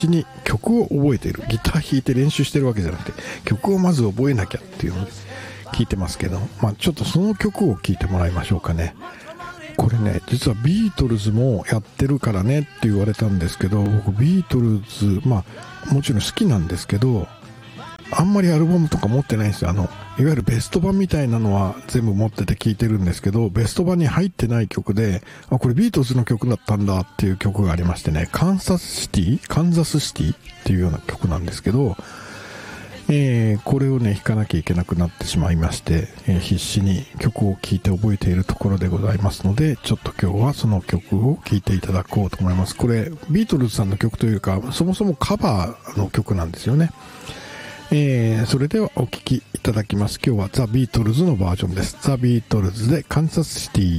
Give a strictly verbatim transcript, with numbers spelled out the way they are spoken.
に曲を覚えている、ギター弾いて練習してるわけじゃなくて曲をまず覚えなきゃっていうので聞いてますけど、まあちょっとその曲を聴いてもらいましょうかね。これね、実はビートルズもやってるからねって言われたんですけど、僕ビートルズまあもちろん好きなんですけど、あんまりアルバムとか持ってないんですよ。あのいわゆるベスト版みたいなのは全部持ってて聴いてるんですけど、ベスト版に入ってない曲で、あ、これビートルズの曲だったんだっていう曲がありましてね、カンサスシティカンザスシティっていうような曲なんですけど、えー、これをね弾かなきゃいけなくなってしまいまして、えー、必死に曲を聴いて覚えているところでございますので、ちょっと今日はその曲を聴いていただこうと思います。これビートルズさんの曲というか、そもそもカバーの曲なんですよね。えー、それではお聴きいただきます。今日はザ・ビートルズのバージョンです。ザ・ビートルズでカンサスシティ。